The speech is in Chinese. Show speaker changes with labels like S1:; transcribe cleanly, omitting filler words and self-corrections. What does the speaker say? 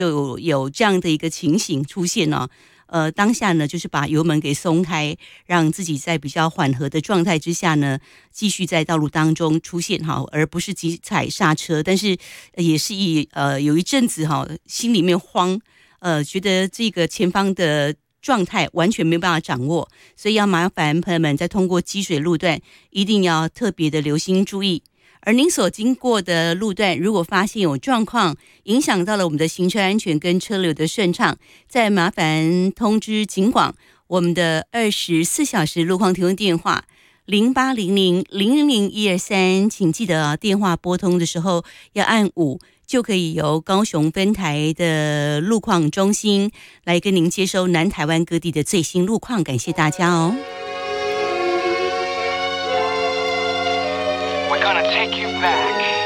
S1: 有这样的一个情形出现哦。当下呢，就是把油门给松开，让自己在比较缓和的状态之下呢，继续在道路当中出现哈，而不是急踩刹车。但是也是有一阵子哈，心里面慌，觉得这个前方的状态完全没有办法掌握，所以要麻烦朋友们在通过积水路段，一定要特别的留心注意。而您所经过的路段，如果发现有状况，影响到了我们的行车安全跟车流的顺畅，再麻烦通知警广我们的24小时路况提供电话0800000123，请记得电话拨通的时候要按5，就可以由高雄分台的路况中心来跟您接收南台湾各地的最新路况。感谢大家哦。
S2: We're gonna take you back.